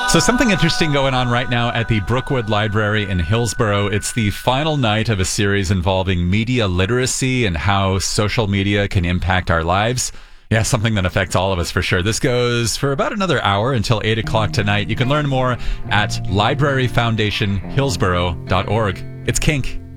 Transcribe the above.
So something interesting going on right now at the Brookwood Library in Hillsborough. It's the final night of a series involving media literacy and how social media can impact our lives. Yeah, something that affects all of us for sure. This goes for about another hour until 8 o'clock tonight. You can learn more at libraryfoundationhillsborough.org. It's Kink.